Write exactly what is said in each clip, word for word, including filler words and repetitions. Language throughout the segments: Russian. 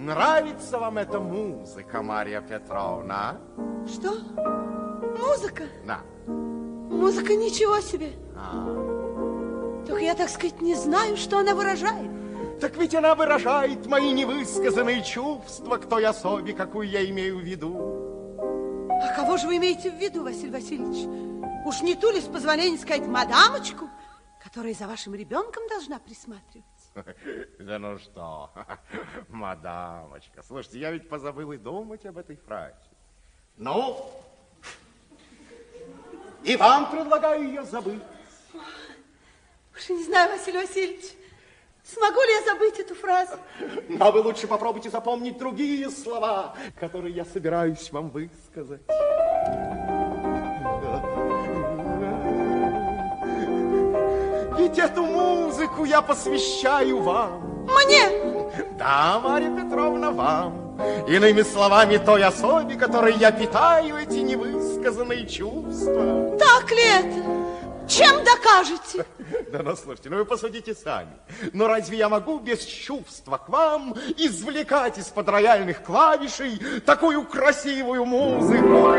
нравится вам эта музыка, Марья Петровна? Что? Музыка? Да. Музыка ничего себе. А. Только я, так сказать, не знаю, что она выражает. Так ведь она выражает мои невысказанные чувства к той особе, какую я имею в виду. А кого же вы имеете в виду, Василий Васильевич? Уж не ту ли, с позволения сказать, мадамочку, которая за вашим ребенком должна присматривать? Да ну что, мадамочка, слушайте, я ведь позабыл и думать об этой фразе. Ну, и вам предлагаю ее забыть. Уж не знаю, Василий Васильевич, смогу ли я забыть эту фразу? Но вы лучше попробуйте запомнить другие слова, которые я собираюсь вам высказать. Ведь эту музыку я посвящаю вам. Мне? Да, Марья Петровна, вам. Иными словами, той особе, которой я питаю эти невысказанные чувства. Так ли это? Чем докажете? Да ну, слушайте, ну вы посудите сами. Но разве я могу без чувства к вам извлекать из-под рояльных клавишей такую красивую музыку?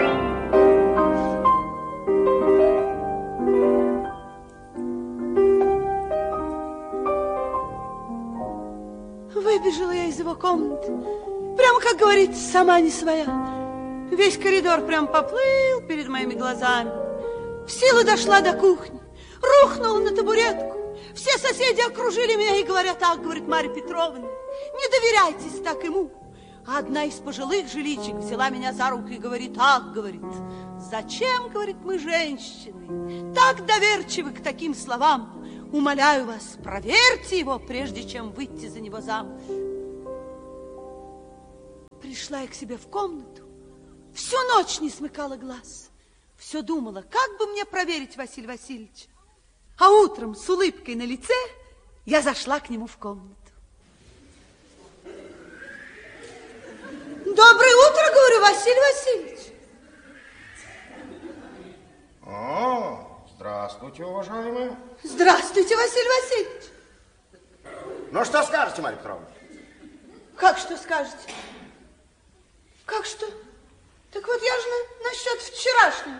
Выбежала я из его комнаты. Прямо, как говорится, сама не своя. Весь коридор прям поплыл перед моими глазами. В силу дошла до кухни, рухнула на табуретку. Все соседи окружили меня и говорят: так, говорит Марья Петровна, не доверяйтесь так ему. А одна из пожилых жиличек взяла меня за руку и говорит: так, говорит, зачем, говорит, мы, женщины, так доверчивы к таким словам? Умоляю вас, проверьте его, прежде чем выйти за него замуж. Пришла я к себе в комнату, всю ночь не смыкала глаз. Все думала, как бы мне проверить Василия Васильевича. А утром с улыбкой на лице я зашла к нему в комнату. Доброе утро, говорю, Василий Васильевич. О, здравствуйте, уважаемая. Здравствуйте, Василий Васильевич. Ну, что скажете, Марья Петровна? Как что скажете? Как что? Так вот я же на, насчет вчерашнего.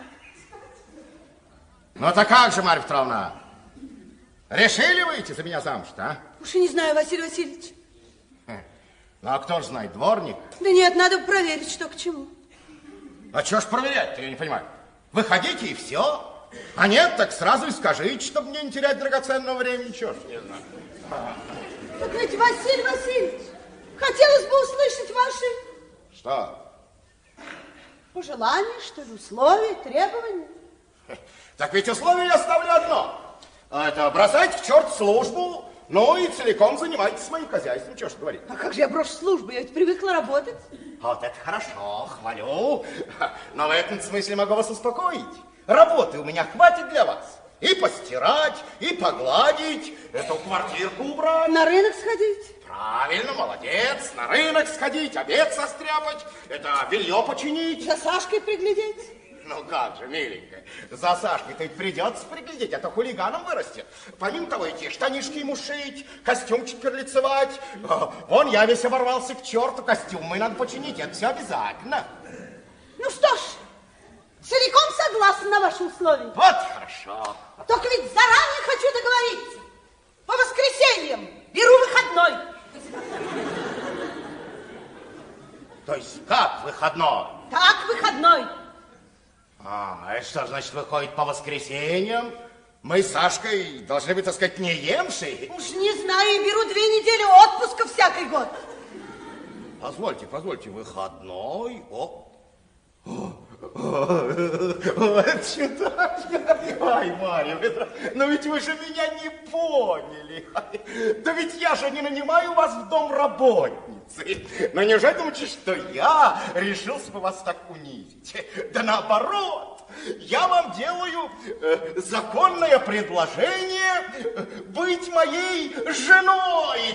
Ну, так как же, Марья Петровна? Решили выйти за меня замуж-то, а? Уж и не знаю, Василий Васильевич. Ну, а кто же знает, дворник? Да нет, надо проверить, что к чему. А что ж проверять-то, я не понимаю. Выходите и все. А нет, так сразу и скажите, чтобы мне не терять драгоценного времени. Чего ж не знаю. Так ведь, Василий Васильевич, хотелось бы услышать ваши... Что? Пожелания, что ли, условия, требования? Так ведь условие я ставлю одно. Это бросайте к черту службу, ну и целиком занимайтесь моим хозяйством. Чего ж говорить? А как же я брошу службу? Я ведь привыкла работать. Вот это хорошо, хвалю. Но в этом смысле могу вас успокоить. Работы у меня хватит для вас. И постирать, и погладить, эту квартирку убрать. На рынок сходить? Правильно, молодец. На рынок сходить, обед состряпать, это белье починить. За Сашкой приглядеть? Ну как же, миленькая, за Сашкой-то ведь придется приглядеть, а то хулиганом вырастет. Помимо того, эти штанишки ему шить, костюмчик перелицевать. Вон я весь оборвался к черту, костюмы надо починить, это все обязательно. Ну что ж, целиком согласна на ваши условия. Вот хорошо. Только ведь заранее хочу договориться. По воскресеньям беру выходной. То есть как выходной? Так, выходной. А, это что значит выходит по воскресеньям? Мы с Сашкой должны быть, так сказать, не емшие. Уж не знаю, беру две недели отпуска всякий год. Позвольте, позвольте, выходной. О, это чудачка. Ай, Марья Петровна, но ведь вы же меня не поняли. Да ведь я же не нанимаю вас в дом работницы. Но неужели думаете, что я решился бы вас так унизить? Да наоборот, я вам делаю э, законное предложение быть моей женой.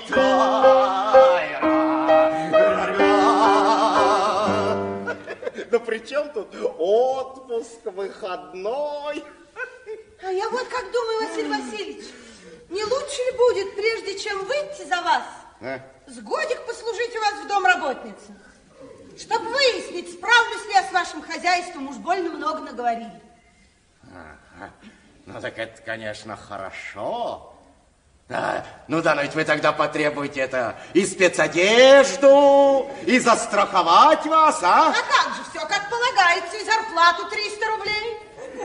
Да при чем тут отпуск, выходной? А я вот как думаю, Василий Васильевич, не лучше ли будет, прежде чем выйти за вас, А? С годик послужить у вас в дом работницы, чтобы выяснить, справлюсь ли я с вашим хозяйством, уж больно много наговорили. Ага. Ну, так это, конечно, хорошо. Да. Ну да, но ведь вы тогда потребуете это и спецодежду, и застраховать вас, а? А как же, все как полагается, и зарплату триста рублей.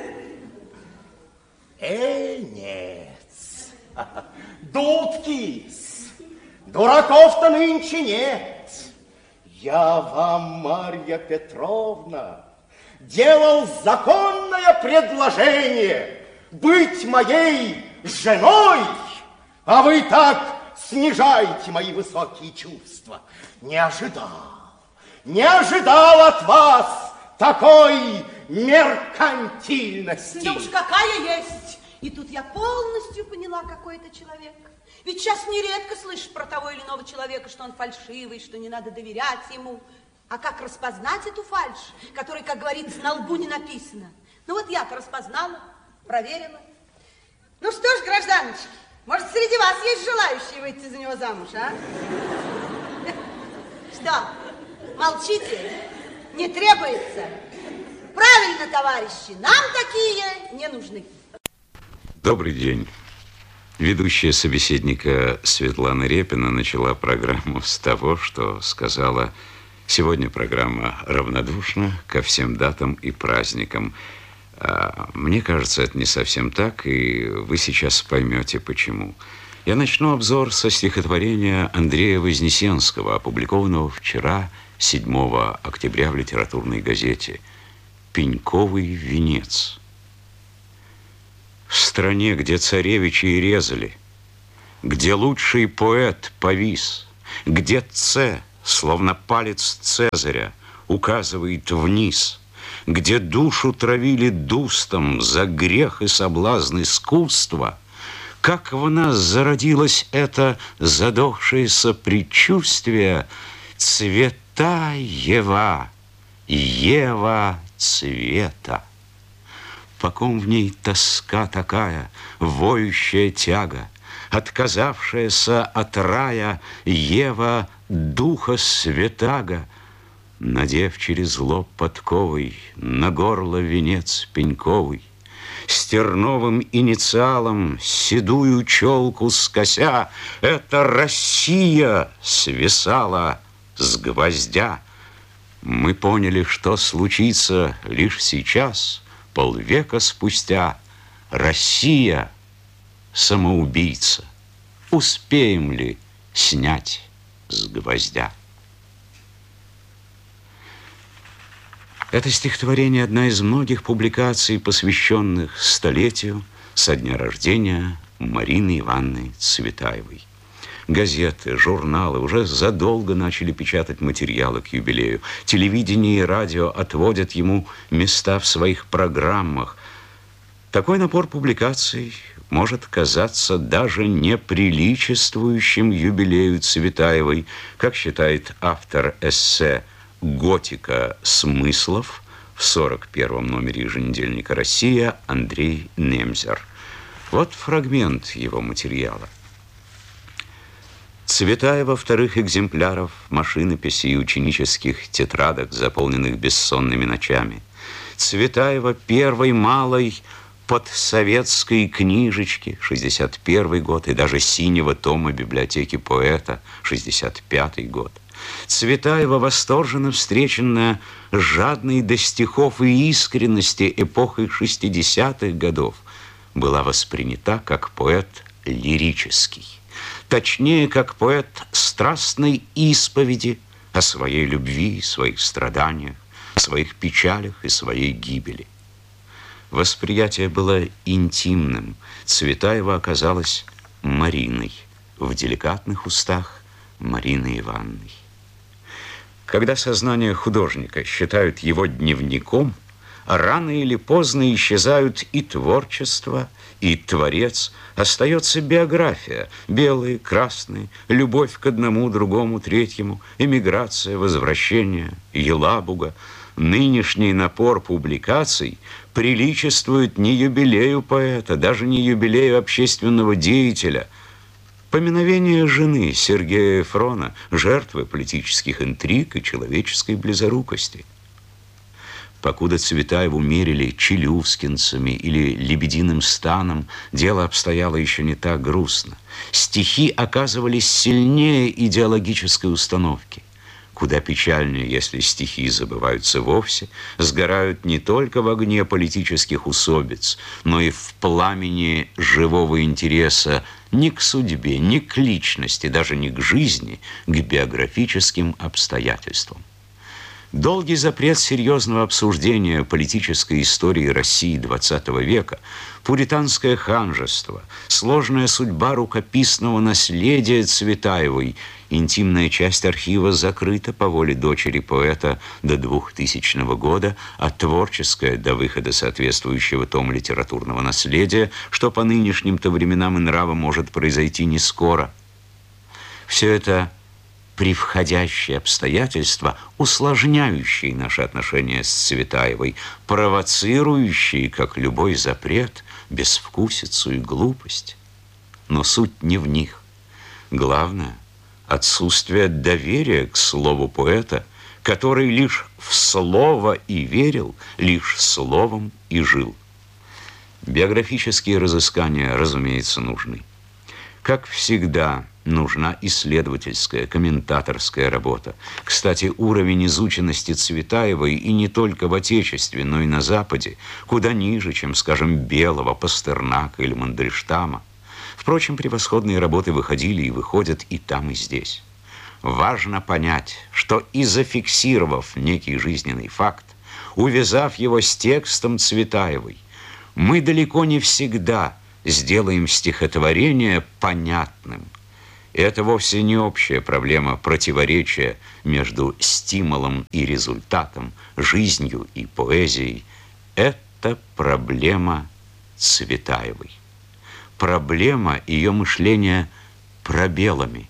Э, нет. Дудкис, дураков-то нынче нет. Я вам, Марья Петровна, делал законное предложение быть моей женой, а вы так снижаете мои высокие чувства. Не ожидал, не ожидал от вас такой меркантильности. Да уж какая есть. И тут я полностью поняла, какой это человек. Ведь сейчас нередко слышишь про того или иного человека, что он фальшивый, что не надо доверять ему. А как распознать эту фальшь, которой, как говорится, на лбу не написано? Ну вот я-то распознала, проверила. Ну что ж, гражданочки, может, среди вас есть желающие выйти за него замуж, а? Что, молчите? Не требуется? Правильно, товарищи, нам такие не нужны. Добрый день. Ведущая собеседника Светлана Репина начала программу с того, что сказала: сегодня программа равнодушна ко всем датам и праздникам. А мне кажется, это не совсем так, и вы сейчас поймете, почему. Я начну обзор со стихотворения Андрея Вознесенского, опубликованного вчера, седьмого октября, в литературной газете «Пеньковый венец». В стране, где царевичи резали, где лучший поэт повис, где Ц, словно палец Цезаря, указывает вниз, где душу травили дустом за грех и соблазн искусства, как в нас зародилось это задохшееся предчувствие цвета Ева, Ева цвета. По ком в ней тоска такая, воющая тяга, отказавшаяся от рая Ева духа святаго, надев через лоб подковой на горло венец пеньковый, с терновым инициалом седую челку скося, это Россия свисала с гвоздя. Мы поняли, что случится лишь сейчас, полвека спустя. Россия самоубийца. Успеем ли снять с гвоздя? Это стихотворение – одна из многих публикаций, посвященных столетию со дня рождения Марины Ивановны Цветаевой. Газеты, журналы уже задолго начали печатать материалы к юбилею. Телевидение и радио отводят ему места в своих программах. Такой напор публикаций может казаться даже неприличествующим юбилею Цветаевой, как считает автор эссе «Готика смыслов» в сорок первом номере еженедельника «Россия» Андрей Немзер. Вот фрагмент его материала. Цветаева вторых экземпляров машинописи и ученических тетрадок, заполненных бессонными ночами. Цветаева первой малой подсоветской книжечки, шестьдесят первый год, и даже синего тома библиотеки поэта, шестьдесят пятый год. Цветаева, восторженно встреченная жадной до стихов и искренности эпохой шестидесятых годов, была воспринята как поэт лирический. Точнее, как поэт страстной исповеди о своей любви, своих страданиях, своих печалях и своей гибели. Восприятие было интимным. Цветаева оказалась Мариной, в деликатных устах Марины Ивановны. Когда сознание художника считают его дневником, рано или поздно исчезают и творчество, и творец. Остается биография. Белые, красные, любовь к одному, другому, третьему, эмиграция, возвращение, Елабуга. Нынешний напор публикаций приличествует не юбилею поэта, даже не юбилею общественного деятеля, Поминовение жены Сергея Эфрона, жертвы политических интриг и человеческой близорукости. Покуда Цветаеву мерили челюскинцами или лебединым станом, дело обстояло еще не так грустно. Стихи оказывались сильнее идеологической установки. Куда печальнее, если стихи забываются вовсе, сгорают не только в огне политических усобиц, но и в пламени живого интереса ни к судьбе, ни к личности, даже не к жизни, к биографическим обстоятельствам. Долгий запрет серьезного обсуждения политической истории России двадцатого века, пуританское ханжество, сложная судьба рукописного наследия Цветаевой, интимная часть архива закрыта по воле дочери поэта до двухтысячного года, а творческая до выхода соответствующего тома литературного наследия, что по нынешним-то временам и нравам может произойти не скоро. Все это превходящие обстоятельства, усложняющие наши отношения с Цветаевой, провоцирующие, как любой запрет, безвкусицу и глупость. Но суть не в них. Главное – отсутствие доверия к слову поэта, который лишь в слово и верил, лишь словом и жил. Биографические разыскания, разумеется, нужны. Как всегда, нужна исследовательская, комментаторская работа. Кстати, уровень изученности Цветаевой и не только в Отечестве, но и на Западе куда ниже, чем, скажем, Белого, Пастернака или Мандельштама. Впрочем, превосходные работы выходили и выходят и там, и здесь. Важно понять, что и зафиксировав некий жизненный факт, увязав его с текстом Цветаевой, мы далеко не всегда сделаем стихотворение понятным. Это вовсе не общая проблема противоречия между стимулом и результатом, жизнью и поэзией. Это проблема Цветаевой. Проблема ее мышления пробелами.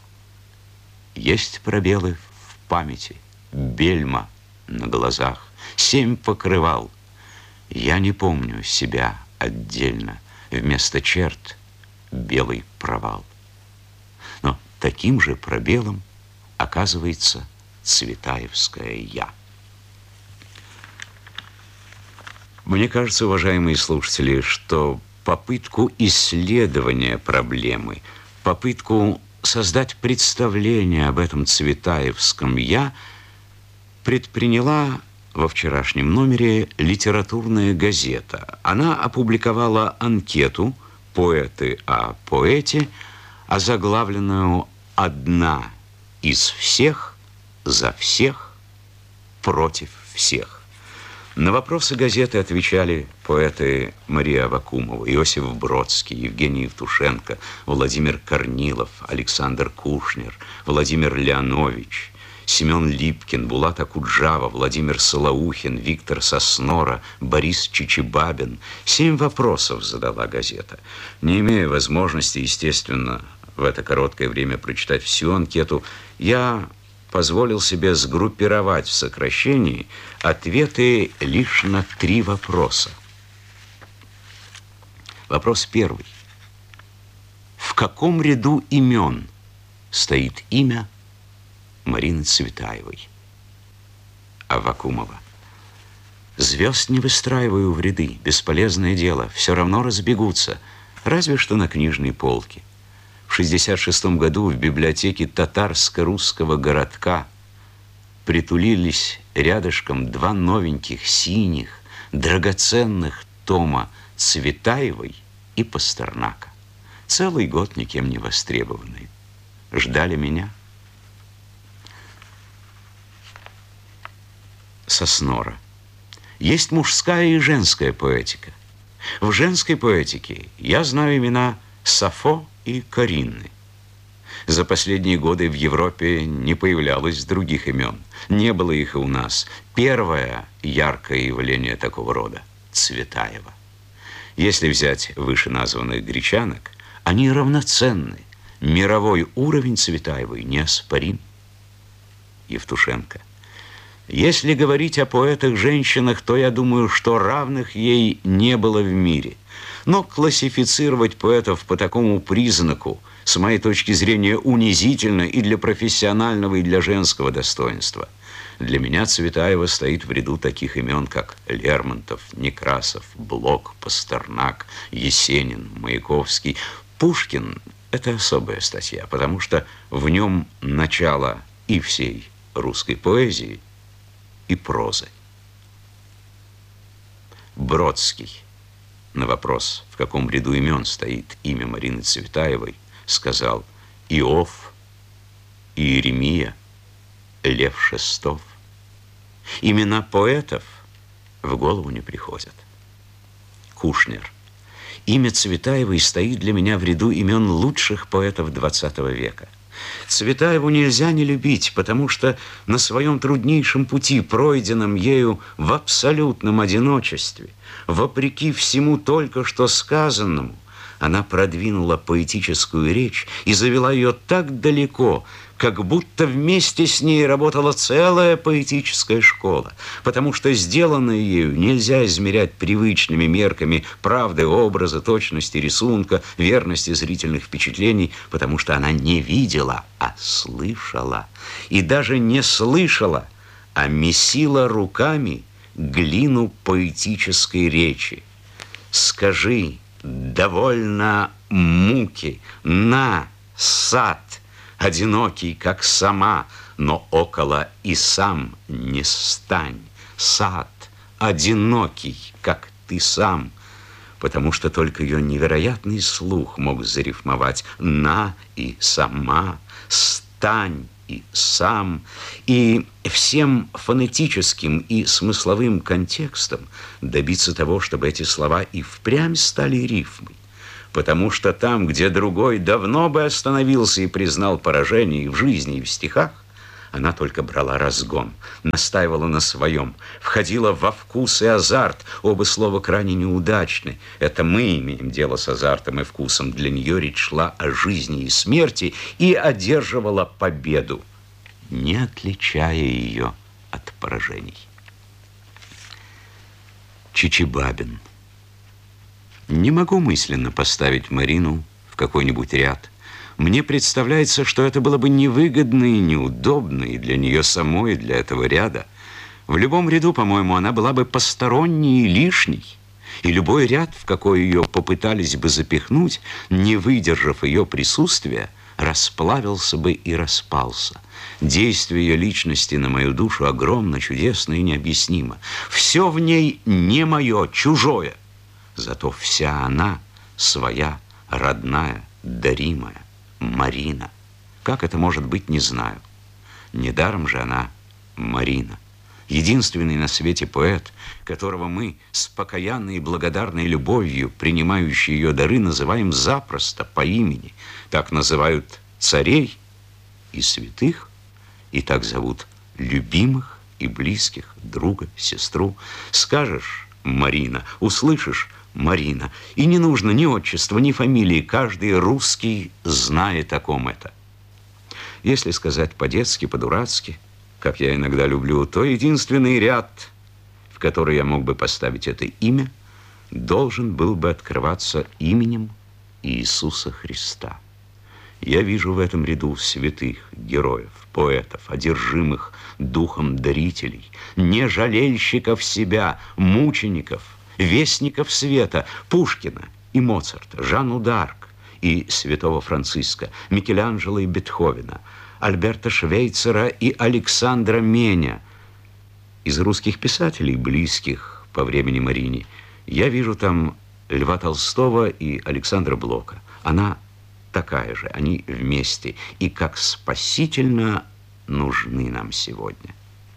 Есть пробелы в памяти, бельма на глазах, семь покрывал. Я не помню себя отдельно, вместо черт белый провал. Но таким же пробелом оказывается цветаевское «я». Мне кажется, уважаемые слушатели, что попытку исследования проблемы, попытку создать представление об этом цветаевском «я» предприняла во вчерашнем номере «Литературная газета». Она опубликовала анкету «Поэты о поэте», озаглавленную «Одна из всех, за всех, против всех». На вопросы газеты отвечали поэты Мария Аввакумова, Иосиф Бродский, Евгений Евтушенко, Владимир Корнилов, Александр Кушнер, Владимир Леонович, Семен Липкин, Булат Акуджава, Владимир Солоухин, Виктор Соснора, Борис Чичибабин. Семь вопросов задала газета. Не имея возможности, естественно, в это короткое время прочитать всю анкету, я позволил себе сгруппировать в сокращении ответы лишь на три вопроса. Вопрос первый. В каком ряду имен стоит имя Марины Цветаевой? Аввакумова. Звезд не выстраиваю в ряды, бесполезное дело, все равно разбегутся, разве что на книжной полке. В шестьдесят шестом году в библиотеке татарско-русского городка притулились рядышком два новеньких, синих, драгоценных тома Цветаевой и Пастернака. Целый год никем не востребованные. Ждали меня. Соснора. Есть мужская и женская поэтика. В женской поэтике я знаю имена Сафо и Каринны. За последние годы в Европе не появлялось других имен. Не было их и у нас. Первое яркое явление такого рода – Цветаева. Если взять вышеназванных гречанок, они равноценны. Мировой уровень Цветаевой неоспорим. Евтушенко. Если говорить о поэтах-женщинах, то я думаю, что равных ей не было в мире. Но классифицировать поэтов по такому признаку с моей точки зрения, унизительно и для профессионального, и для женского достоинства. Для меня Цветаева стоит в ряду таких имен, как Лермонтов, Некрасов, Блок, Пастернак, Есенин, Маяковский. Пушкин – это особая статья, потому что в нем начало и всей русской поэзии, и прозы. Бродский на вопрос, в каком ряду имен стоит имя Марины Цветаевой, сказал: Иов, Иеремия, Лев Шестов. Имена поэтов в голову не приходят. Кушнер. Имя Цветаевой стоит для меня в ряду имен лучших поэтов двадцатого века. Цветаеву нельзя не любить, потому что на своем труднейшем пути, пройденном ею в абсолютном одиночестве, вопреки всему только что сказанному, она продвинула поэтическую речь и завела ее так далеко, как будто вместе с ней работала целая поэтическая школа, потому что сделанное ею нельзя измерять привычными мерками правды образа, точности рисунка, верности зрительных впечатлений, потому что она не видела, а слышала. И даже не слышала, а месила руками глину поэтической речи. Скажи, довольно муки, на сад, одинокий, как сама, но около и сам не стань. Сад, одинокий, как ты сам, потому что только ее невероятный слух мог зарифмовать на и сама, стань и сам, и всем фонетическим и смысловым контекстом добиться того, чтобы эти слова и впрямь стали рифмой. Потому что там, где другой давно бы остановился и признал поражение и в жизни, и в стихах, она только брала разгон, настаивала на своем, входила во вкус и азарт. Оба слова крайне неудачны. Это мы имеем дело с азартом и вкусом. Для нее речь шла о жизни и смерти и одерживала победу, не отличая ее от поражений. Чичибабин. Не могу мысленно поставить Марину в какой-нибудь ряд. Мне представляется, что это было бы невыгодно и неудобно и для нее самой, и для этого ряда. В любом ряду, по-моему, она была бы посторонней и лишней. И любой ряд, в какой ее попытались бы запихнуть, не выдержав ее присутствия, расплавился бы и распался. Действие ее личности на мою душу огромно, чудесно и необъяснимо. Все в ней не мое, чужое. Зато вся она своя, родная, даримая. Марина. Как это может быть, не знаю. Недаром же она Марина. Единственный на свете поэт, которого мы с покаянной и благодарной любовью, принимающие ее дары, называем запросто по имени. Так называют царей и святых, и так зовут любимых и близких, друга, сестру. Скажешь Марина, услышишь Марина. И не нужно ни отчества, ни фамилии. Каждый русский знает, о ком это. Если сказать по-детски, по-дурацки, как я иногда люблю, то единственный ряд, в который я мог бы поставить это имя, должен был бы открываться именем Иисуса Христа. Я вижу в этом ряду святых, героев, поэтов, одержимых духом дарителей, не жалельщиков себя, мучеников, вестников света, Пушкина и Моцарта, Жанну д'Арк и святого Франциска, Микеланджело и Бетховена, Альберта Швейцера и Александра Меня. Из русских писателей, близких по времени Марине, я вижу там Льва Толстого и Александра Блока. Она такая же, они вместе, и как спасительно нужны нам сегодня.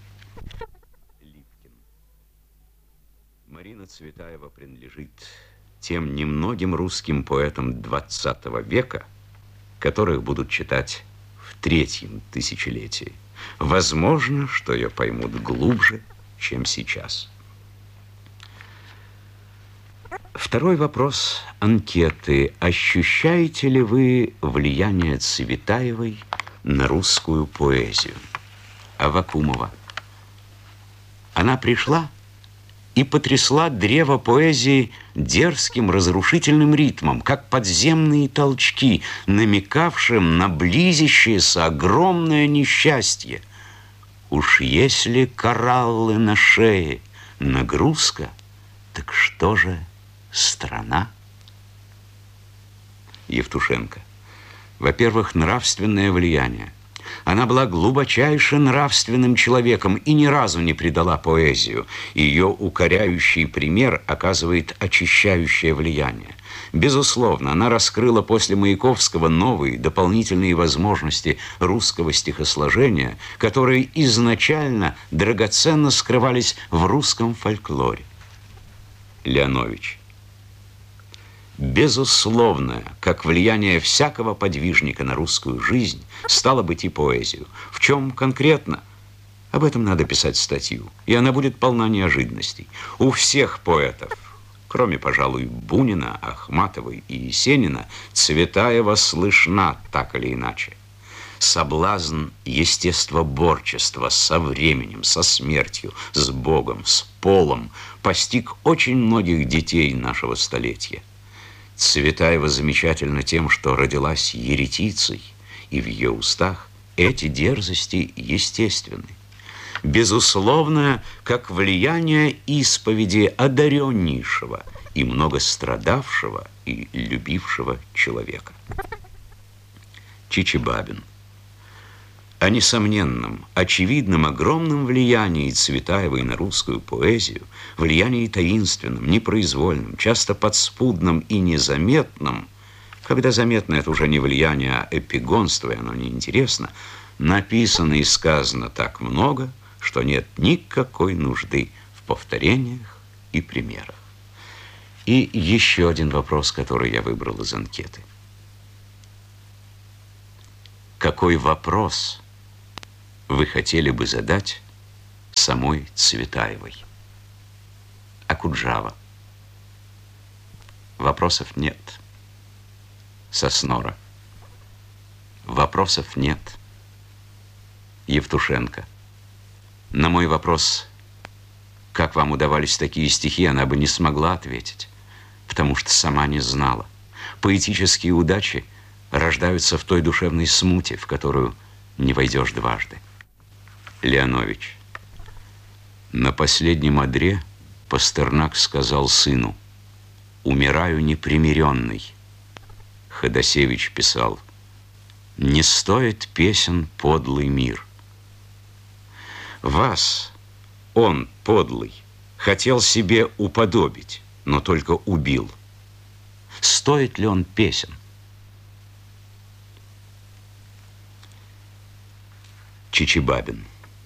Марина Цветаева принадлежит тем немногим русским поэтам двадцатого века, которых будут читать в третьем тысячелетии. Возможно, что ее поймут глубже, чем сейчас. Второй вопрос анкеты. Ощущаете ли вы влияние Цветаевой на русскую поэзию? Аввакумова. Она пришла и потрясла древо поэзии дерзким разрушительным ритмом, как подземные толчки, намекавшим на близящееся огромное несчастье. Уж если кораллы на шее нагрузка, так что же страна? Евтушенко. Во-первых, нравственное влияние. Она была глубочайше нравственным человеком и ни разу не предала поэзию. Ее укоряющий пример оказывает очищающее влияние. Безусловно, она раскрыла после Маяковского новые дополнительные возможности русского стихосложения, которые изначально драгоценно скрывались в русском фольклоре. Леонович. Безусловное, как влияние всякого подвижника на русскую жизнь, стало быть и поэзию. В чем конкретно? Об этом надо писать статью, и она будет полна неожиданностей. У всех поэтов, кроме, пожалуй, Бунина, Ахматовой и Есенина, Цветаева слышна так или иначе. Соблазн естествоборчества со временем, со смертью, с Богом, с полом постиг очень многих детей нашего столетия. Цветаева замечательна тем, что родилась еретицей, и в ее устах эти дерзости естественны. Безусловно, как влияние исповеди одареннейшего и многострадавшего и любившего человека. Чичибабин. О несомненном, очевидном, огромном влиянии Цветаевой на русскую поэзию, влиянии таинственном, непроизвольном, часто подспудном и незаметном, когда заметно это уже не влияние, а эпигонство, и оно неинтересно, написано и сказано так много, что нет никакой нужды в повторениях и примерах. И еще один вопрос, который я выбрал из анкеты. Какой вопрос вы хотели бы задать самой Цветаевой? Акуджава. Вопросов нет. Соснора. Вопросов нет. Евтушенко. На мой вопрос, как вам удавались такие стихи, она бы не смогла ответить, потому что сама не знала. Поэтические удачи рождаются в той душевной смуте, в которую не войдешь дважды. Леонович. На последнем одре Пастернак сказал сыну: «Умираю непримиренный». Ходосевич писал: «Не стоит песен подлый мир». Вас он, подлый, хотел себе уподобить, но только убил. Стоит ли он песен? Чичибабин.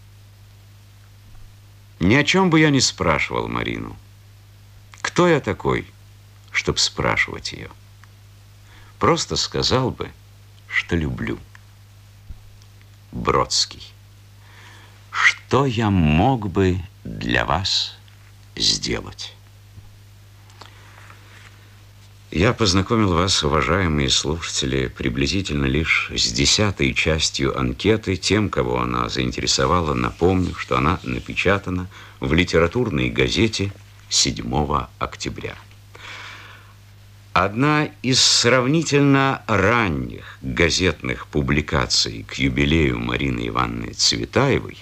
Ни о чем бы я не спрашивал Марину. Кто я такой, чтоб спрашивать ее? Просто сказал бы, что люблю. Бродский. Что я мог бы для вас сделать? Я познакомил вас, уважаемые слушатели, приблизительно лишь с десятой частью анкеты. Тем, кого она заинтересовала, напомню, что она напечатана в литературной газете седьмого октября. Одна из сравнительно ранних газетных публикаций к юбилею Марины Ивановны Цветаевой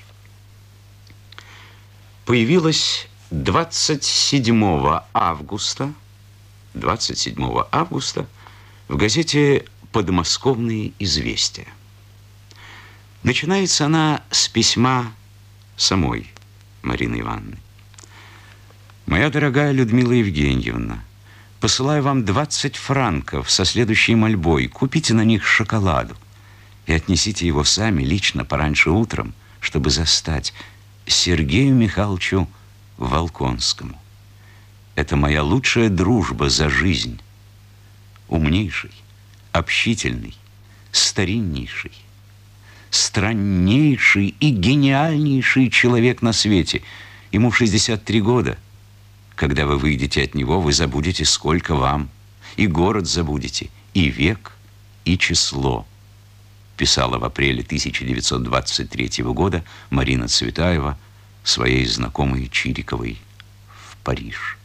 появилась двадцать седьмого августа двадцать седьмого августа в газете «Подмосковные известия». Начинается она с письма самой Марины Ивановны. «Моя дорогая Людмила Евгеньевна, посылаю вам двадцать франков со следующей мольбой. Купите на них шоколаду и отнесите его сами лично пораньше утром, чтобы застать Сергею Михайловичу Волконскому. Это моя лучшая дружба за жизнь. Умнейший, общительный, стариннейший, страннейший и гениальнейший человек на свете. Ему шестьдесят три года. Когда вы выйдете от него, вы забудете, сколько вам. И город забудете, и век, и число», писала в апреле тысяча девятьсот двадцать третьего года Марина Цветаева своей знакомой Чириковой в Париж.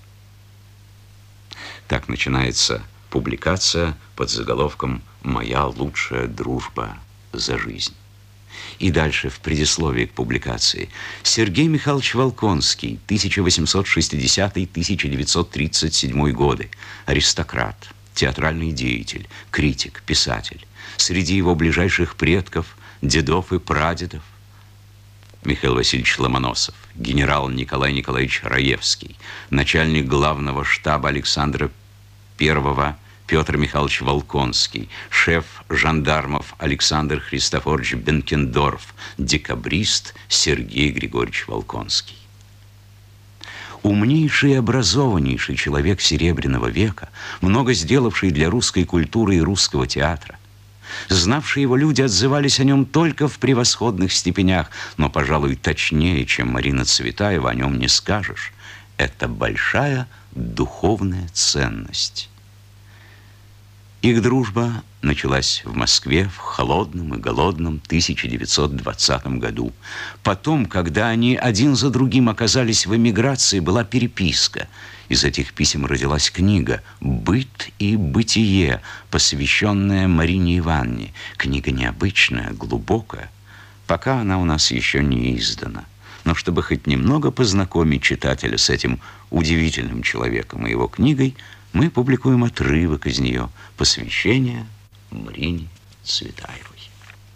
Так начинается публикация под заголовком «Моя лучшая дружба за жизнь». И дальше, в предисловии к публикации, Сергей Михайлович Волконский, тысяча восемьсот шестидесятый — тысяча девятьсот тридцать седьмой годы, аристократ, театральный деятель, критик, писатель. Среди его ближайших предков, дедов и прадедов Михаил Васильевич Ломоносов, генерал Николай Николаевич Раевский, начальник главного штаба Александра Первого Петр Михайлович Волконский, шеф жандармов Александр Христофорович Бенкендорф, декабрист Сергей Григорьевич Волконский. Умнейший и образованнейший человек Серебряного века, много сделавший для русской культуры и русского театра. Знавшие его люди отзывались о нем только в превосходных степенях, но, пожалуй, точнее, чем Марина Цветаева, о нем не скажешь. Это большая духовная ценность. Их дружба началась в Москве в холодном и голодном тысяча девятьсот двадцатом году. Потом, когда они один за другим оказались в эмиграции, была переписка. Из этих писем родилась книга «Быт и бытие», посвященная Марине Ивановне. Книга необычная, глубокая. Пока она у нас еще не издана. Но чтобы хоть немного познакомить читателя с этим удивительным человеком и его книгой, мы публикуем отрывок из нее «Посвящение Марине Цветаевой».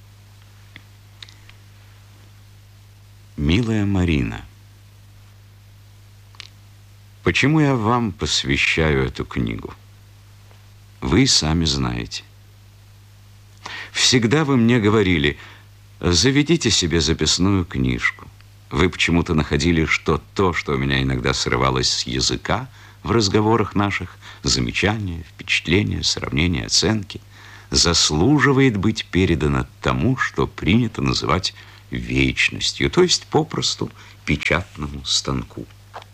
Милая Марина, почему я вам посвящаю эту книгу? Вы сами знаете. Всегда вы мне говорили: заведите себе записную книжку. Вы почему-то находили, что то, что у меня иногда срывалось с языка в разговорах наших, замечания, впечатления, сравнения, оценки, заслуживает быть передано тому, что принято называть вечностью, то есть попросту печатному станку.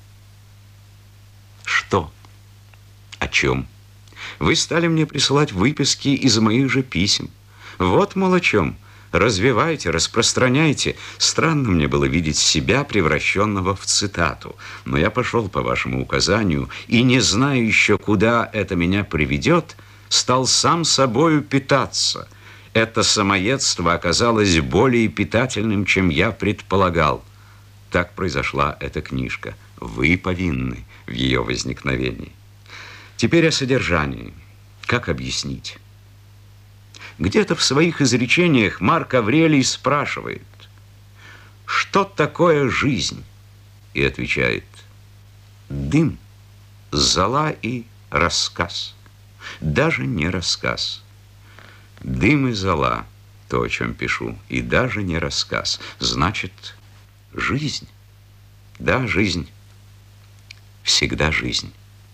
Что? О чем? Вы стали мне присылать выписки из моих же писем. Вот, мол, о чем. Развивайте, распространяйте. Странно мне было видеть себя, превращенного в цитату. Но я пошел по вашему указанию, и, не зная еще, куда это меня приведет, стал сам собою питаться. Это самоедство оказалось более питательным, чем я предполагал. Так произошла эта книжка. Вы повинны в ее возникновении. Теперь о содержании. Как объяснить? Где-то в своих изречениях Марк Аврелий спрашивает: что такое жизнь? И отвечает: дым, зола и рассказ. Даже не рассказ. Дым и зола, то, о чем пишу, и даже не рассказ. Значит, жизнь. Да, жизнь. Всегда жизнь.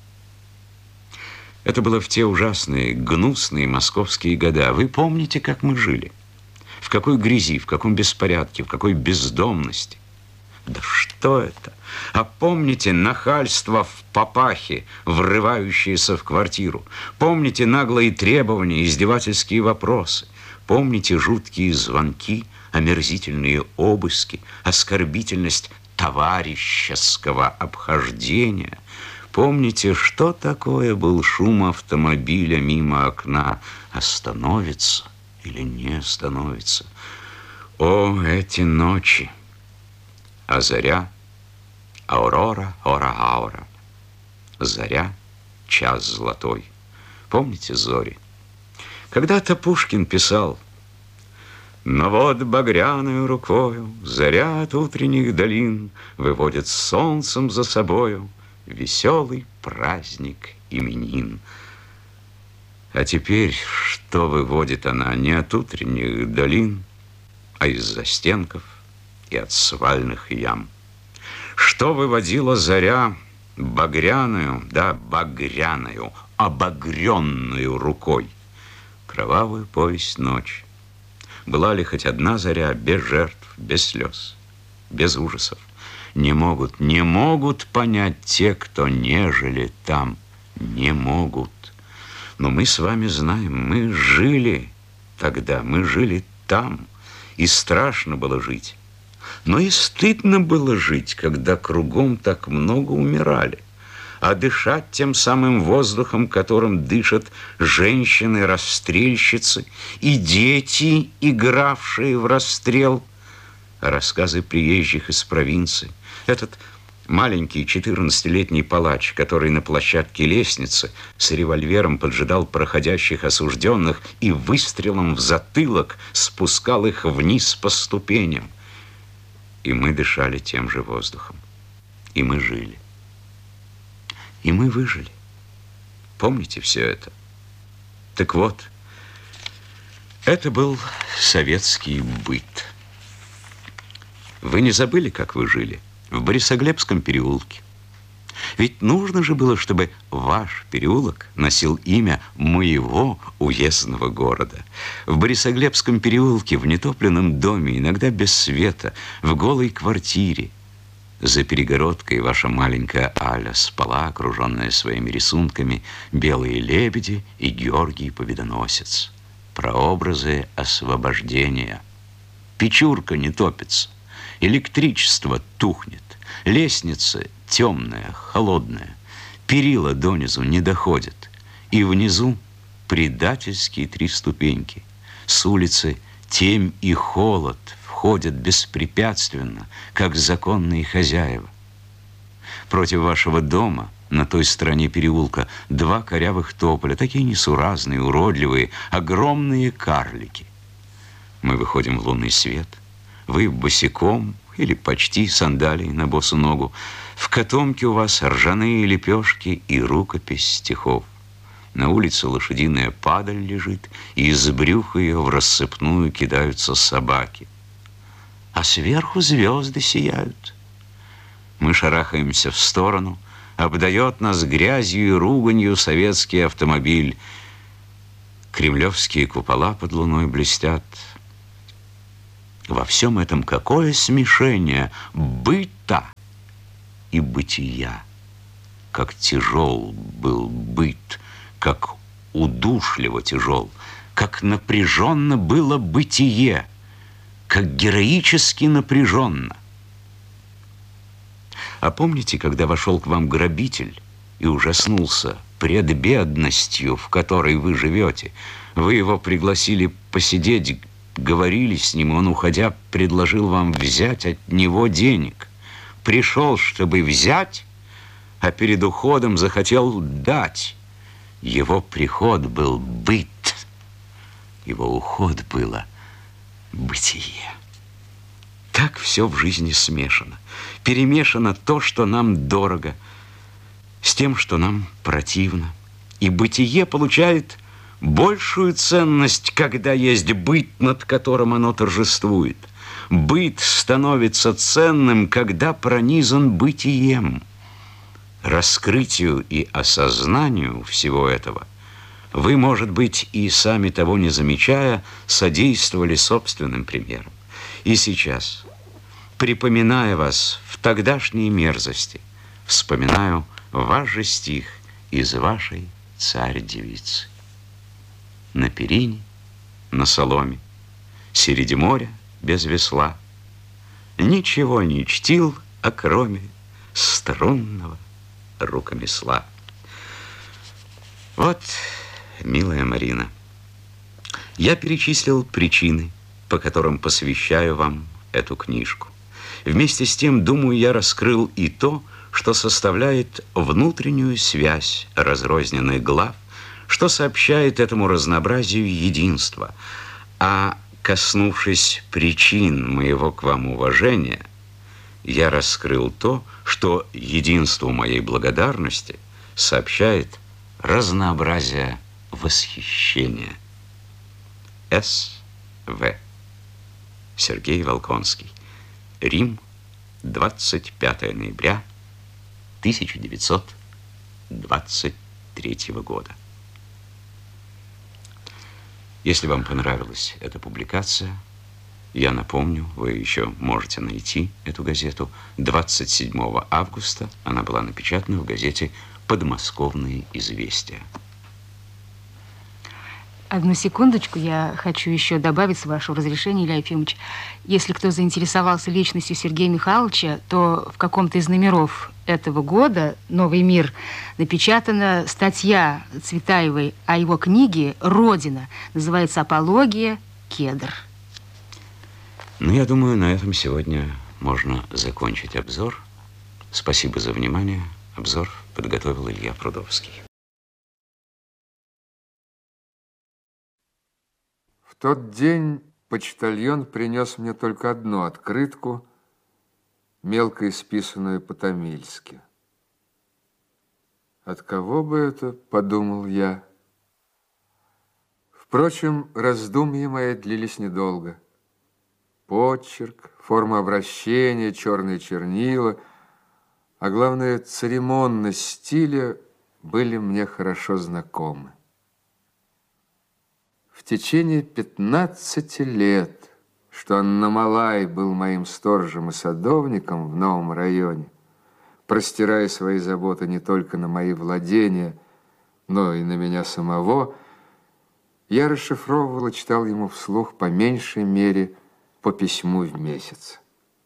Это было в те ужасные, гнусные московские года. Вы помните, как мы жили? В какой грязи, в каком беспорядке, в какой бездомности. Да что это? А помните нахальство в папахе, врывающееся в квартиру? Помните наглые требования, издевательские вопросы? Помните жуткие звонки, омерзительные обыски, оскорбительность товарищеского обхождения? Помните, что такое был шум автомобиля мимо окна? Остановится или не остановится? О, эти ночи! А заря, аурора, ора-аура. Заря, час золотой. Помните зори? Когда-то Пушкин писал: но вот багряную рукою заря от утренних долин выводит солнцем за собою веселый праздник именин. А теперь что выводит она не от утренних долин, а из застенков и от свальных ям? Что выводила заря багряную, да, багряную, обогренную рукой? Кровавую повесть ночь. Была ли хоть одна заря без жертв, без слез, без ужасов? Не могут, не могут понять те, кто не жили там. Не могут. Но мы с вами знаем, мы жили тогда, мы жили там. И страшно было жить. Но и стыдно было жить, когда кругом так много умирали. а дышать тем самым воздухом, которым дышат женщины-расстрельщицы и дети, игравшие в расстрел. Рассказы приезжих из провинции. Этот маленький четырнадцатилетний палач, который на площадке лестницы с револьвером поджидал проходящих осужденных и выстрелом в затылок спускал их вниз по ступеням. И мы дышали тем же воздухом. И мы жили. И мы выжили. Помните все это? Так вот, это был советский быт. Вы не забыли, как вы жили? В Борисоглебском переулке. Ведь нужно же было, чтобы ваш переулок носил имя моего уездного города. В Борисоглебском переулке, в нетопленном доме, иногда без света, в голой квартире, за перегородкой ваша маленькая Аля спала, окруженная своими рисунками, белые лебеди и Георгий Победоносец. Прообразы освобождения. Печурка не топится. Электричество тухнет, лестница темная, холодная, перила донизу не доходят, и внизу предательские три ступеньки. С улицы темь и холод входят беспрепятственно, как законные хозяева. Против вашего дома, на той стороне переулка, два корявых тополя, такие несуразные, уродливые, огромные карлики. Мы выходим в лунный свет. Вы босиком или почти сандалии на босу ногу. В котомке у вас ржаные лепешки и рукопись стихов. На улице лошадиная падаль лежит, и из брюха ее в рассыпную кидаются собаки. А сверху звезды сияют. Мы шарахаемся в сторону, обдает нас грязью и руганью советский автомобиль. Кремлевские купола под луной блестят. Во всем этом какое смешение быта и бытия. Как тяжел был быт, как удушливо тяжел, как напряженно было бытие, как героически напряженно. А помните, когда вошел к вам грабитель и ужаснулся пред бедностью, в которой вы живете? Вы его пригласили посидеть, говорили с ним, он, уходя, предложил вам взять от него денег. Пришел, чтобы взять, а перед уходом захотел дать. Его приход был быт, его уход было бытие. Так все в жизни смешано. Перемешано то, что нам дорого, с тем, что нам противно. И бытие получает большую ценность, когда есть быт, над которым оно торжествует. Быт становится ценным, когда пронизан бытием. Раскрытию и осознанию всего этого вы, может быть, и сами того не замечая, содействовали собственным примером. И сейчас, припоминая вас в тогдашней мерзости, вспоминаю ваш же стих из вашей «Царь-девицы». На перине, на соломе, среди моря без весла, ничего не чтил, окроме струнного рукомесла. Вот, милая Марина, я перечислил причины, по которым посвящаю вам эту книжку. Вместе с тем, думаю, я раскрыл и то, что составляет внутреннюю связь разрозненных глав, что сообщает этому разнообразию единства. А коснувшись причин моего к вам уважения, я раскрыл то, что единству моей благодарности сообщает разнообразие восхищения. С В Сергей Волконский. Рим, двадцать пятое ноября тысяча девятьсот двадцать третьего года. Если вам понравилась эта публикация, я напомню, вы еще можете найти эту газету. двадцать седьмого августа она была напечатана в газете «Подмосковные известия». Одну секундочку, я хочу еще добавить, с вашего разрешения, Илья Ефимович. Если кто заинтересовался личностью Сергея Михайловича, то в каком-то из номеров этого года «Новый мир» напечатана статья Цветаевой о его книге «Родина». Называется «Апология. Кедр». Ну, я думаю, на этом сегодня можно закончить обзор. Спасибо за внимание. Обзор подготовил Илья Прудовский. В тот день почтальон принес мне только одну открытку, мелко исписанную по-тамильски. От кого бы это, подумал я. Впрочем, раздумья мои длились недолго. Почерк, форма обращения, черные чернила, а главное, церемонность стиля были мне хорошо знакомы. В течение пятнадцати лет, что Анна-Малай был моим сторожем и садовником в новом районе, простирая свои заботы не только на мои владения, но и на меня самого, я расшифровывал и читал ему вслух по меньшей мере по письму в месяц.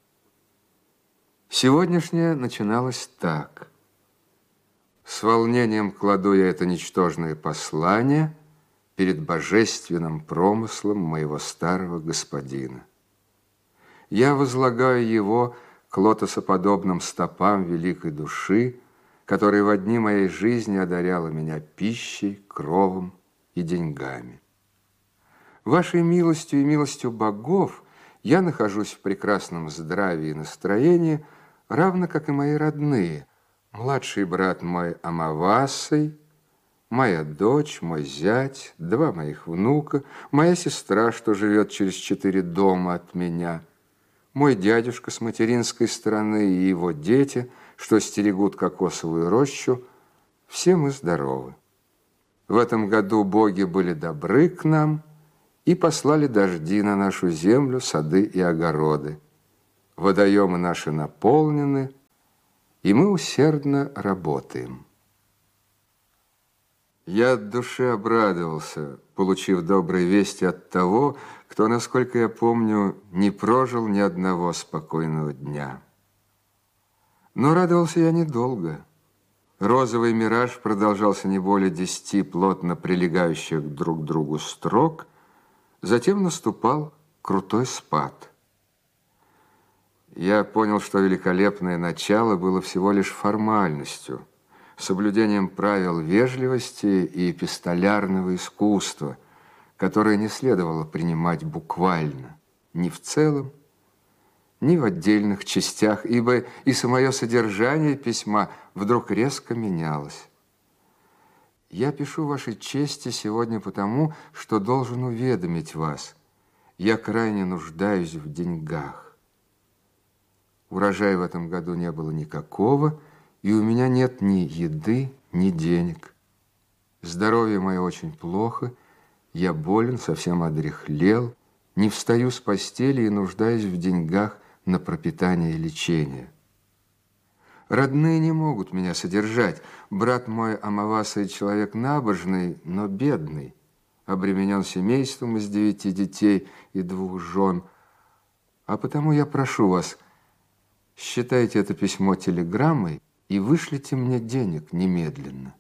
Сегодняшнее начиналось так. С волнением кладу я это ничтожное послание перед божественным промыслом моего старого господина. Я возлагаю его к лотосоподобным стопам великой души, которая в дни моей жизни одаряла меня пищей, кровом и деньгами. Вашей милостью и милостью богов я нахожусь в прекрасном здравии и настроении, равно как и мои родные, младший брат мой Амавасой, моя дочь, мой зять, два моих внука, моя сестра, что живет через четыре дома от меня, мой дядюшка с материнской стороны и его дети, что стерегут кокосовую рощу, все мы здоровы. В этом году боги были добры к нам и послали дожди на нашу землю, сады и огороды. Водоемы наши наполнены, и мы усердно работаем. Я от души обрадовался, получив добрые вести от того, кто, насколько я помню, не прожил ни одного спокойного дня. Но радовался я недолго. Розовый мираж продолжался не более десяти плотно прилегающих друг к другу строк, затем наступал крутой спад. Я понял, что великолепное начало было всего лишь формальностью, соблюдением правил вежливости и эпистолярного искусства, которое не следовало принимать буквально, ни в целом, ни в отдельных частях, ибо и самое содержание письма вдруг резко менялось. Я пишу вашей чести сегодня потому, что должен уведомить вас. Я крайне нуждаюсь в деньгах. Урожая в этом году не было никакого, и у меня нет ни еды, ни денег. Здоровье мое очень плохо, я болен, совсем одряхлел, не встаю с постели и нуждаюсь в деньгах на пропитание и лечение. Родные не могут меня содержать. Брат мой Амаваса человек набожный, но бедный, обременен семейством из девяти детей и двух жен. А потому я прошу вас, считайте это письмо телеграммой и вышлите мне денег немедленно.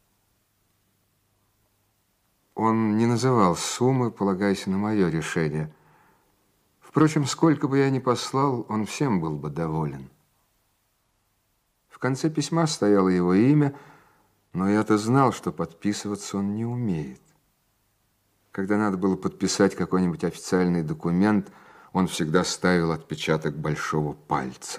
Он не называл суммы, полагаясь на мое решение. Впрочем, сколько бы я ни послал, он всем был бы доволен. В конце письма стояло его имя, но я-то знал, что подписываться он не умеет. Когда надо было подписать какой-нибудь официальный документ, он всегда ставил отпечаток большого пальца.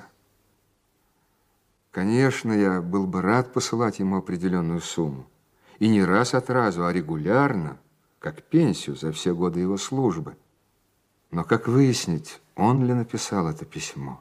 Конечно, я был бы рад посылать ему определенную сумму. И не раз от разу, а регулярно, как пенсию за все годы его службы. Но как выяснить, он ли написал это письмо?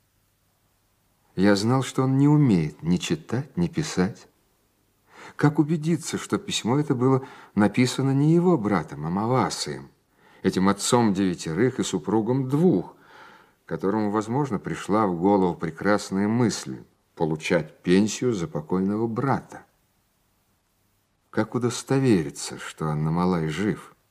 Я знал, что он не умеет ни читать, ни писать. Как убедиться, что письмо это было написано не его братом, а Амавасием, этим отцом девятерых и супругом двух, которому, возможно, пришла в голову прекрасная мысль получать пенсию за покойного брата? Как удостовериться, что Анна-Малай жив?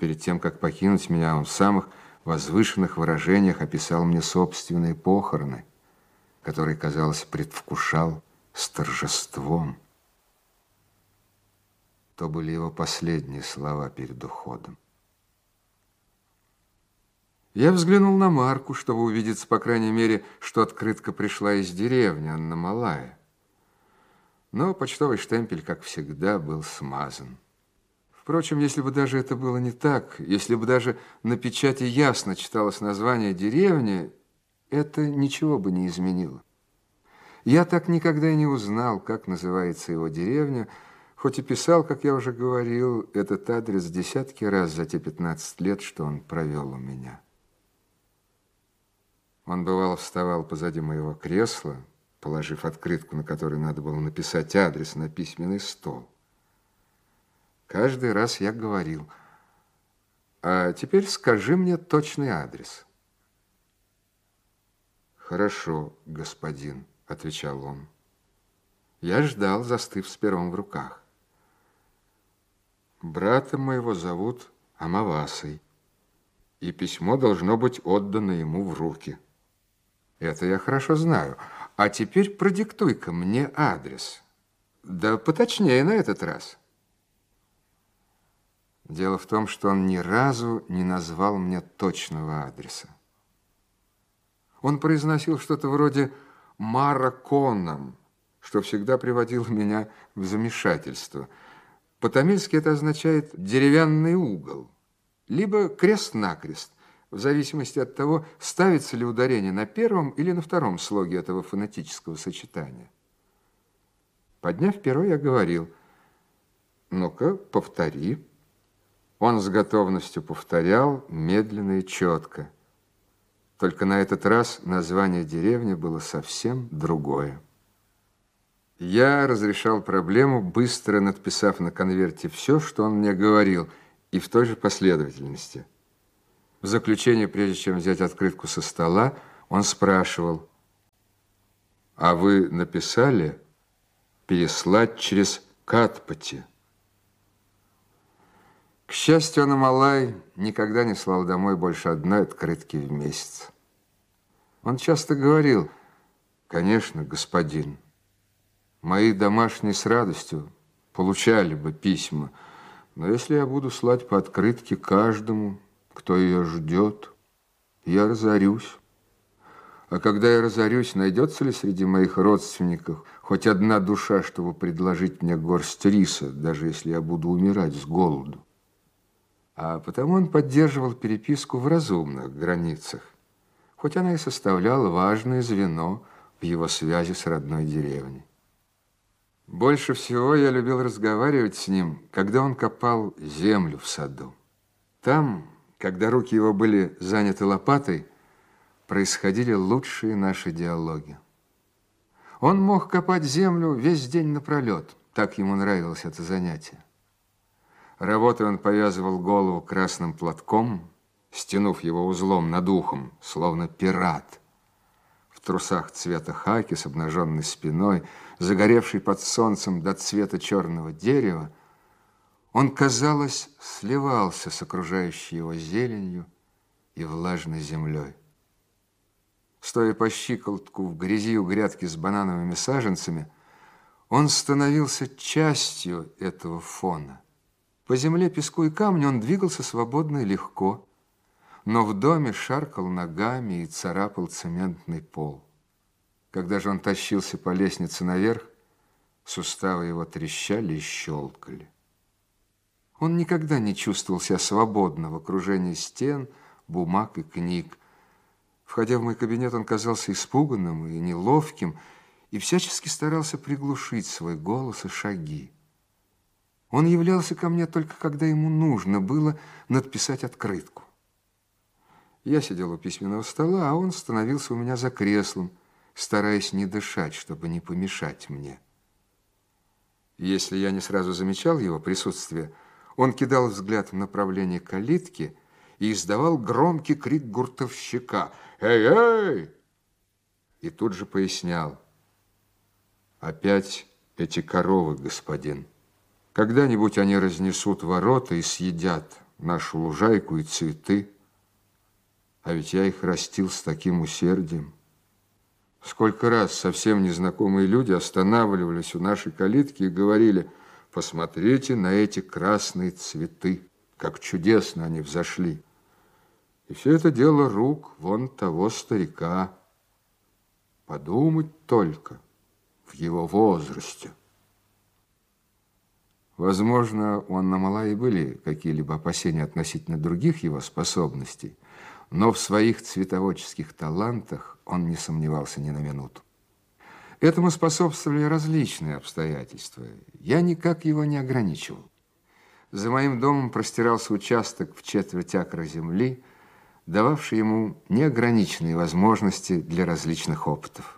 Перед тем, как покинуть меня, он в самых возвышенных выражениях описал мне собственные похороны, которые, казалось, предвкушал с торжеством. То были его последние слова перед уходом. Я взглянул на марку, чтобы убедиться, по крайней мере, что открытка пришла из деревни Анна-Малая. Но почтовый штемпель, как всегда, был смазан. Впрочем, если бы даже это было не так, если бы даже на печати ясно читалось название деревни, это ничего бы не изменило. Я так никогда и не узнал, как называется его деревня, хоть и писал, как я уже говорил, этот адрес десятки раз за те пятнадцать лет, что он провел у меня. Он, бывало, вставал позади моего кресла, положив открытку, на которой надо было написать адрес, на письменный стол. Каждый раз я говорил: а теперь скажи мне точный адрес. Хорошо, господин, отвечал он. Я ждал, застыв с пером в руках. Брата моего зовут Амавасой, и письмо должно быть отдано ему в руки. Это я хорошо знаю. А теперь продиктуй-ка мне адрес. Да поточнее на этот раз. Дело в том, что он ни разу не назвал мне точного адреса. Он произносил что-то вроде «мараконом», что всегда приводило меня в замешательство. По-тамильски это означает «деревянный угол», либо «крест-накрест», в зависимости от того, ставится ли ударение на первом или на втором слоге этого фонетического сочетания. Подняв перо, я говорил: ну-ка, повтори. Он с готовностью повторял, медленно и четко. Только на этот раз название деревни было совсем другое. Я разрешал проблему, быстро надписав на конверте все, что он мне говорил, и в той же последовательности. В заключение, прежде чем взять открытку со стола, он спрашивал: а вы написали переслать через Катпати? К счастью, Анна-Малай никогда не слал домой больше одной открытки в месяц. Он часто говорил: конечно, господин, мои домашние с радостью получали бы письма, но если я буду слать по открытке каждому, кто ее ждет, я разорюсь. А когда я разорюсь, найдется ли среди моих родственников хоть одна душа, чтобы предложить мне горсть риса, даже если я буду умирать с голоду? А потому он поддерживал переписку в разумных границах, хоть она и составляла важное звено в его связи с родной деревней. Больше всего я любил разговаривать с ним, когда он копал землю в саду. Там, когда руки его были заняты лопатой, происходили лучшие наши диалоги. Он мог копать землю весь день напролет, так ему нравилось это занятие. Работая, он повязывал голову красным платком, стянув его узлом над ухом, словно пират. В трусах цвета хаки, с обнаженной спиной, загоревший под солнцем до цвета черного дерева, он, казалось, сливался с окружающей его зеленью и влажной землей. Стоя по щиколотку в грязи у грядки с банановыми саженцами, он становился частью этого фона. По земле, песку и камню он двигался свободно и легко, но в доме шаркал ногами и царапал цементный пол. Когда же он тащился по лестнице наверх, суставы его трещали и щелкали. Он никогда не чувствовал себя свободно в окружении стен, бумаг и книг. Входя в мой кабинет, он казался испуганным и неловким и всячески старался приглушить свой голос и шаги. Он являлся ко мне только когда ему нужно было надписать открытку. Я сидел у письменного стола, а он становился у меня за креслом, стараясь не дышать, чтобы не помешать мне. Если я не сразу замечал его присутствие, он кидал взгляд в направлении калитки и издавал громкий крик гуртовщика: «Эй, эй!» И тут же пояснял: «Опять эти коровы, господин. Когда-нибудь они разнесут ворота и съедят нашу лужайку и цветы. А ведь я их растил с таким усердием. Сколько раз совсем незнакомые люди останавливались у нашей калитки и говорили: посмотрите на эти красные цветы, как чудесно они взошли. И все это дело рук вон того старика. Подумать только, в его возрасте. Возможно, у Анна-Малаи были какие-либо опасения относительно других его способностей, но в своих цветоводческих талантах он не сомневался ни на минуту. Этому способствовали различные обстоятельства. Я никак его не ограничивал. За моим домом простирался участок в четверть акра земли, дававший ему неограниченные возможности для различных опытов.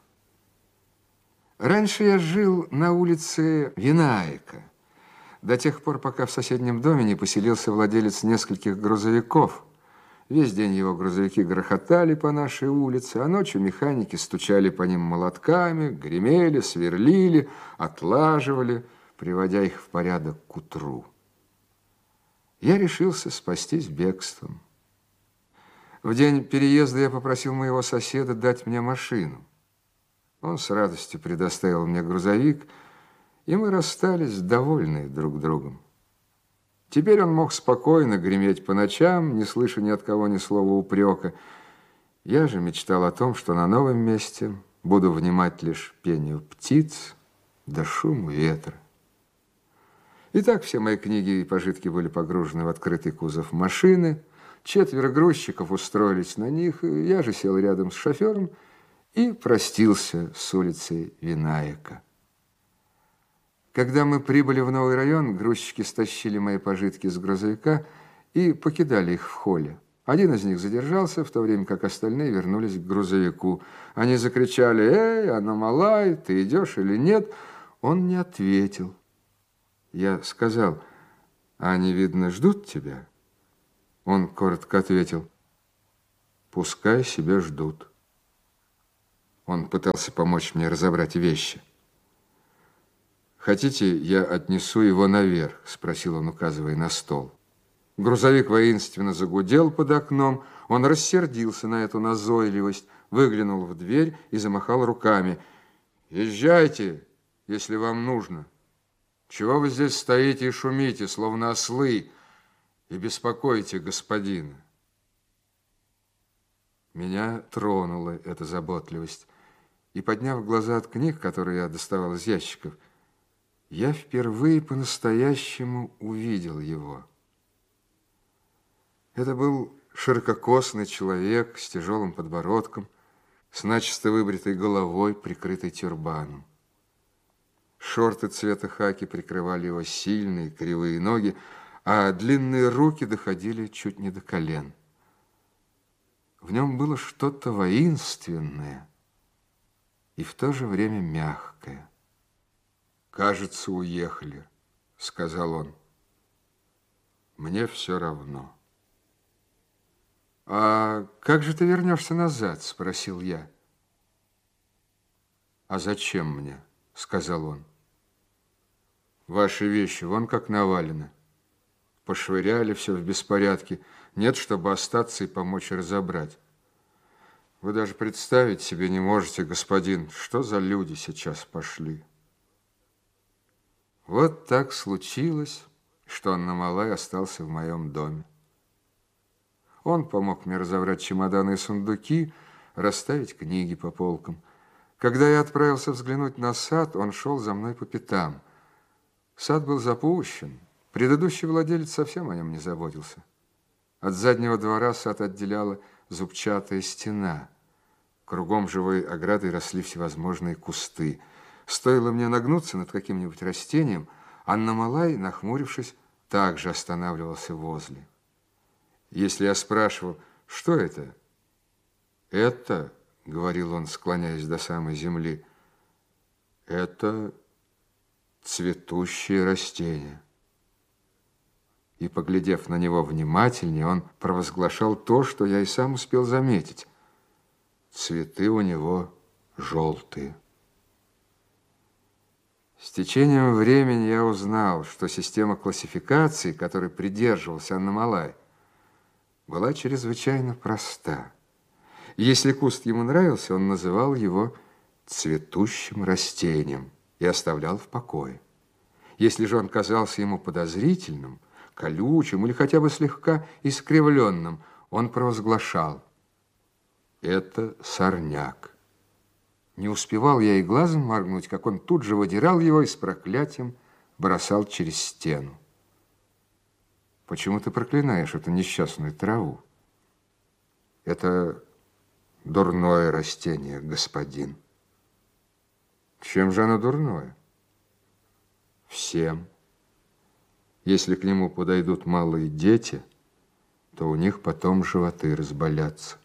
Раньше я жил на улице Винаека, до тех пор, пока в соседнем доме не поселился владелец нескольких грузовиков. Весь день его грузовики грохотали по нашей улице, а ночью механики стучали по ним молотками, гремели, сверлили, отлаживали, приводя их в порядок к утру. Я решился спастись бегством. В день переезда я попросил моего соседа дать мне машину. Он с радостью предоставил мне грузовик, и мы расстались довольные друг другом. Теперь он мог спокойно греметь по ночам, не слыша ни от кого ни слова упрека. Я же мечтал о том, что на новом месте буду внимать лишь пению птиц да шуму ветра. Итак, все мои книги и пожитки были погружены в открытый кузов машины. Четверо грузчиков устроились на них, я же сел рядом с шофером и простился с улицей Винаека. Когда мы прибыли в новый район, грузчики стащили мои пожитки с грузовика и покидали их в холле. Один из них задержался, в то время как остальные вернулись к грузовику. Они закричали: «Эй, Анна-Малай, ты идешь или нет?» Он не ответил. Я сказал: «Они, видно, ждут тебя?» Он коротко ответил: «Пускай себя ждут». Он пытался помочь мне разобрать вещи. «Хотите, я отнесу его наверх?» – спросил он, указывая на стол. Грузовик воинственно загудел под окном. Он рассердился на эту назойливость, выглянул в дверь и замахал руками. «Езжайте, если вам нужно. Чего вы здесь стоите и шумите, словно ослы, и беспокоите господина?» Меня тронула эта заботливость, и, подняв глаза от книг, которые я доставал из ящиков, я впервые по-настоящему увидел его. Это был ширококосный человек с тяжелым подбородком, с начисто выбритой головой, прикрытой тюрбаном. Шорты цвета хаки прикрывали его сильные кривые ноги, а длинные руки доходили чуть не до колен. В нем было что-то воинственное и в то же время мягкое. «Кажется, уехали», — сказал он. «Мне все равно». «А как же ты вернешься назад?» — спросил я. «А зачем мне?» — сказал он. «Ваши вещи вон как навалены. Пошвыряли все в беспорядке. Нет, чтобы остаться и помочь разобрать. Вы даже представить себе не можете, господин, что за люди сейчас пошли». Вот так случилось, что Анна-Малай остался в моем доме. Он помог мне разобрать чемоданы и сундуки, расставить книги по полкам. Когда я отправился взглянуть на сад, он шел за мной по пятам. Сад был запущен. Предыдущий владелец совсем о нем не заботился. От заднего двора сад отделяла зубчатая стена. Кругом живой оградой росли всевозможные кусты. Стоило мне нагнуться над каким-нибудь растением, Анна-Малай, нахмурившись, также останавливался возле. Если я спрашивал, что это? «Это, — говорил он, склоняясь до самой земли, — это цветущее растение». И, поглядев на него внимательнее, он провозглашал то, что я и сам успел заметить. Цветы у него желтые. С течением времени я узнал, что система классификации, которой придерживался Анна-Малай, была чрезвычайно проста. Если куст ему нравился, он называл его цветущим растением и оставлял в покое. Если же он казался ему подозрительным, колючим или хотя бы слегка искривленным, он провозглашал: это сорняк. Не успевал я и глазом моргнуть, как он тут же выдирал его и с проклятием бросал через стену. Почему ты проклинаешь эту несчастную траву? Это дурное растение, господин. Чем же оно дурное? Всем. Если к нему подойдут малые дети, то у них потом животы разболятся.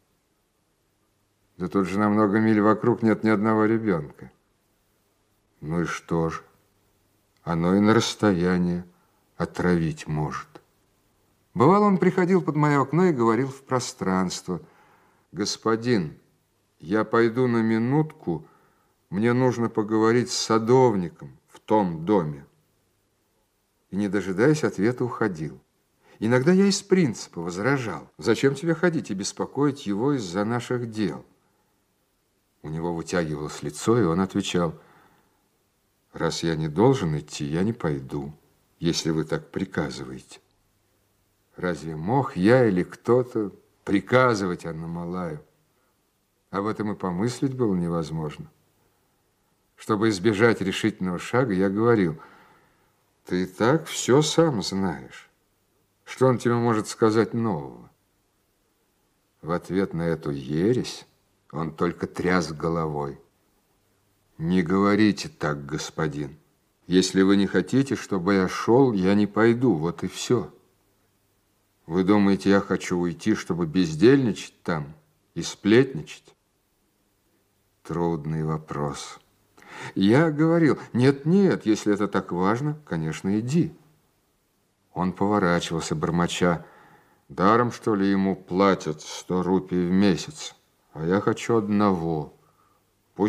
Да тут же на много миль вокруг нет ни одного ребенка. Ну и что же? Оно и на расстоянии отравить может. Бывало, он приходил под мое окно и говорил в пространство: господин, я пойду на минутку, мне нужно поговорить с садовником в том доме. И, не дожидаясь ответа, уходил. Иногда я из принципа возражал: зачем тебе ходить и беспокоить его из-за наших дел? У него вытягивалось лицо, и он отвечал: раз я не должен идти, я не пойду, если вы так приказываете. Разве мог я или кто-то приказывать Анна-Малаю? Об этом и помыслить было невозможно. Чтобы избежать решительного шага, я говорил: ты и так все сам знаешь. Что он тебе может сказать нового? В ответ на эту ересь он только тряс головой. Не говорите так, господин. Если вы не хотите, чтобы я шел, я не пойду, вот и все. Вы думаете, я хочу уйти, чтобы бездельничать там и сплетничать? Трудный вопрос. Я говорил: нет-нет, если это так важно, конечно, иди. Он поворачивался, бормоча: даром, что ли, ему платят сто рупий в месяц, а я хочу одного,